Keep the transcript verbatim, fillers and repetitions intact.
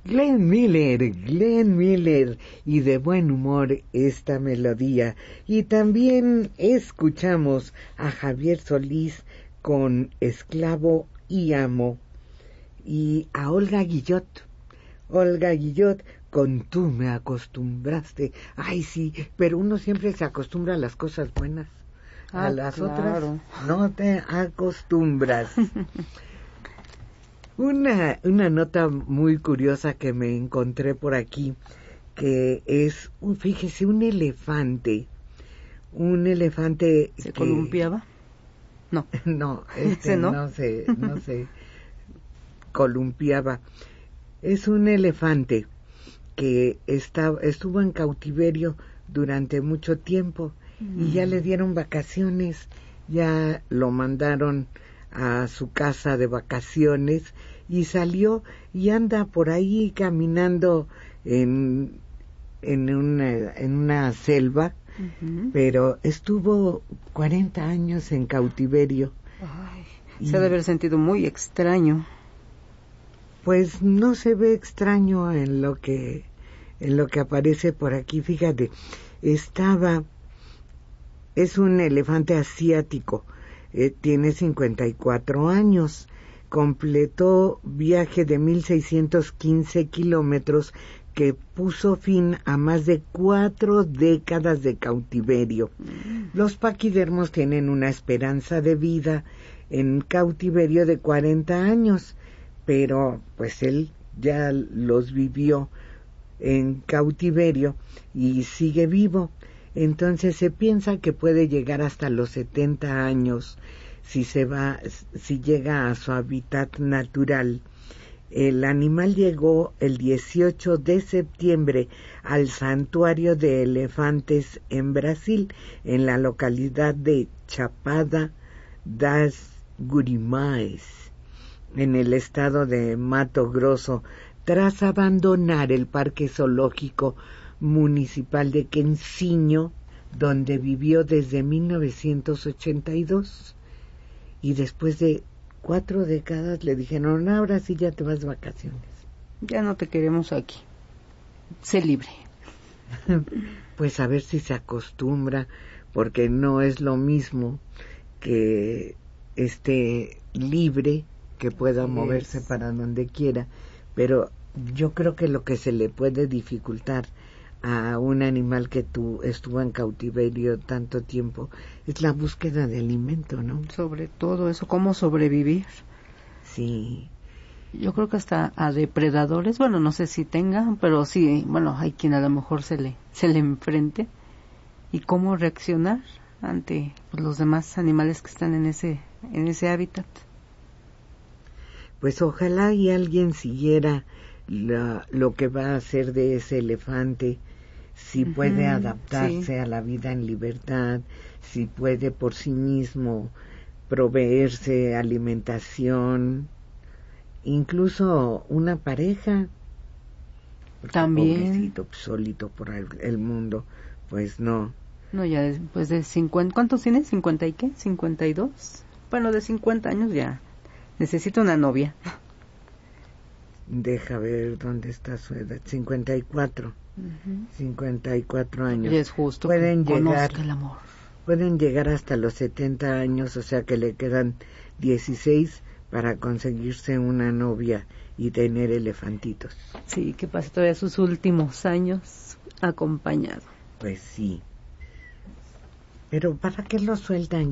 Glenn Miller, Glenn Miller, y de buen humor esta melodía. Y también escuchamos a Javier Solís con Esclavo y Amo, y a Olga Guillot, Olga Guillot con Tú me acostumbraste. Ay, sí, pero uno siempre se acostumbra a las cosas buenas, ah, a las claro. otras no te acostumbras. Una, una nota muy curiosa que me encontré por aquí, que es, un, fíjese, un elefante, un elefante ¿Se que... columpiaba? No. No, este no? no se, no se columpiaba. Es un elefante que está, estuvo en cautiverio durante mucho tiempo mm. y ya le dieron vacaciones, ya lo mandaron a su casa de vacaciones y salió y anda por ahí caminando en en una en una selva, uh-huh. pero estuvo cuarenta años en cautiverio. Ay, y se ha de haber sentido muy extraño. Pues no se ve extraño en lo que en lo que aparece por aquí. Fíjate, estaba es un elefante asiático. Eh, tiene cincuenta y cuatro años, completó viaje de mil seiscientos quince kilómetros que puso fin a más de cuatro décadas de cautiverio. Mm. Los paquidermos tienen una esperanza de vida en cautiverio de cuarenta años, pero pues él ya los vivió en cautiverio y sigue vivo. Entonces se piensa que puede llegar hasta los setenta años si se va, si llega a su hábitat natural. El animal llegó el dieciocho de septiembre al santuario de elefantes en Brasil, en la localidad de Chapada das Guimarães, en el estado de Mato Grosso, tras abandonar el parque zoológico municipal de Quencinho, donde vivió desde mil novecientos ochenta y dos, y después de cuatro décadas le dijeron, ahora sí ya te vas de vacaciones. Ya no te queremos aquí, sé libre. Pues a ver si se acostumbra, porque no es lo mismo que esté libre, que pueda moverse es. para donde quiera, pero yo creo que lo que se le puede dificultar a un animal que tú estuvo en cautiverio tanto tiempo es la búsqueda de alimento, ¿no? Sobre todo eso, cómo sobrevivir. Sí. Yo creo que hasta a depredadores, bueno, no sé si tengan, pero sí, bueno, hay quien a lo mejor se le se le enfrente, y cómo reaccionar ante pues, los demás animales que están en ese en ese hábitat. Pues ojalá y alguien siguiera la, lo que va a hacer de ese elefante, si uh-huh, puede adaptarse sí. a la vida en libertad, si puede por sí mismo proveerse alimentación, incluso una pareja. También. Pobrecito, solito por el, el mundo, pues no. No, ya después de cincuenta, ¿cuántos tiene? ¿cincuenta y qué? ¿cincuenta y dos? Bueno, de cincuenta años ya necesita una novia. Deja ver dónde está su edad, cincuenta y cuatro. Uh-huh. cincuenta y cuatro años. Y es justo pueden que llegar, conozca el amor. Pueden llegar hasta los setenta años, o sea que le quedan dieciséis para conseguirse una novia y tener elefantitos. Sí, que pase todavía sus últimos años acompañado. Pues sí. Pero ¿para qué lo sueltan?